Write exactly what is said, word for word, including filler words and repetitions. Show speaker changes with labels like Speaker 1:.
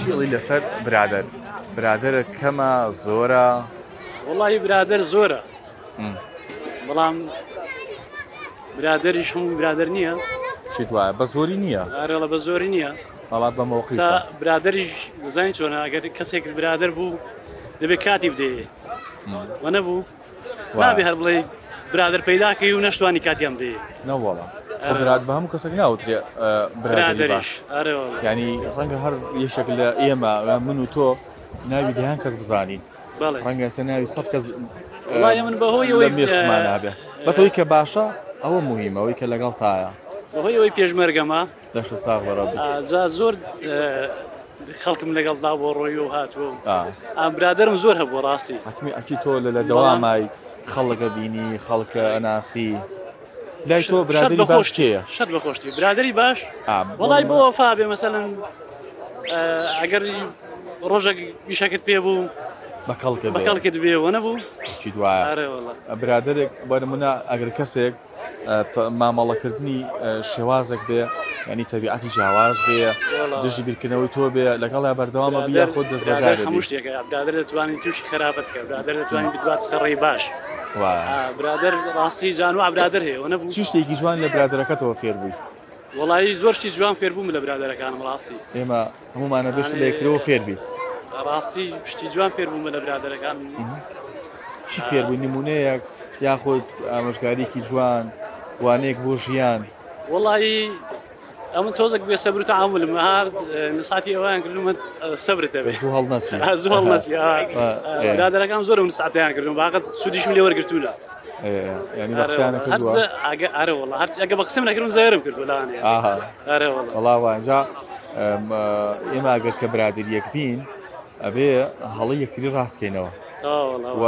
Speaker 1: چیڵی لەسەر برادر برادرە کەمە زۆرە؟
Speaker 2: وڵی برادر زۆرە بەڵام برادریش هەموو برادر نییە
Speaker 1: چیت وایە بە زۆری نییە؟
Speaker 2: ئارێڵە بە زۆری نییە
Speaker 1: بەڵام بە مۆقیفە
Speaker 2: تا برادریش دەزانین چۆنە ئەگەر کەسێک برادر بوو دەبێت کاتی بدەیە وە نەبوو نابێ هەر بڵێ برادر پەیداکەی و نەشتوانی کاتیان بدەیە
Speaker 1: نەوەڵە براد بە هەموو کەسێک ناوترێ
Speaker 2: برادریش
Speaker 1: ینی ڕەنگە هەر یەشێک لە ئێمە من و تۆ ناوی دەیان کەس بزانین ڕەنگە ئێستا ناوی سەد کەس
Speaker 2: من بەهۆی
Speaker 1: لە مێشمان نابێ بەس ئەوەی کە باشە ئەوە مهمە ئەوەی کە لەگەڵ تایە
Speaker 2: بەهۆی ئەوەی پێشمەرگەمە
Speaker 1: لە شستاغ بەڕەبی
Speaker 2: زۆر خەڵکم لەگەڵدا بۆ ڕۆی و هاتووە ئەم برادرم زۆر هەبوو ڕاستی
Speaker 1: حکمی ئەکی تۆ لە دەوامای خەڵکە بینی خەڵکە ئەناسی لای تۆ برادری باش کێیە؟
Speaker 2: شەر بەخۆشتی برادری باش وەڵای بۆ وەفا بێ مەسەلەن ئەگەر ڕۆژێک ویشەکەت پێ بوو بەکەڵکت بێ وە نەبوو
Speaker 1: چی دوایە برادرێک بۆ نمونە ئەگەر کەسێک مامەڵەکردنی شێوازێک بێ ینی تەبیعەتی جیاواز بێ دژی بیرکردنەوەی تۆ بێ لەگەڵا بەردەوامە بیا خۆت دەست بەدار
Speaker 2: هەموو شتێکە برادر دەتوانین تووشی خراپەت بکە برادر دەتوانین بدواتە سەر ڕێی باش برادر ڕاستی جانوا برادر هەیە وە نەبوو
Speaker 1: چی شتێکی جوان لە برادرەکەتەوە فێر بووی؟
Speaker 2: وەڵایی زۆر شتی جوان فێر بووم لە برادرەکانم ڕاستی
Speaker 1: ئێمە هەمومانە بێشت لە یەکترەوە فێر بی
Speaker 2: ڕاستی شتی جوان فێر بوومە لە برادرەکان
Speaker 1: چی فێر بووی نمونەیەک یاخود ئامۆژگاریکی جوان وانەیەک بۆ ژیان؟
Speaker 2: وەڵایی ئەمن تۆزێک بێ سەبر و تەعاملم هەر نساتی ئەویان کردومە سەبرت هەبێ
Speaker 1: زوو هەڵنەچی
Speaker 2: زوو هەڵنەچی برادرەکان زۆرم نساتیان کردوم باقەت سوودیشم لێ وەرگرتووە
Speaker 1: ینی بەخسیانە کردووە
Speaker 2: ئارە وەڵا هەرچ ئەگە بە قسەم نەکردم زەیرم کردو لەوانێ ئارە وەڵا
Speaker 1: وەڵا وانجا ئێمە ئەگەر کە برادریەک بین ئەبێ هەڵی یەکتری ڕاستکەینەوە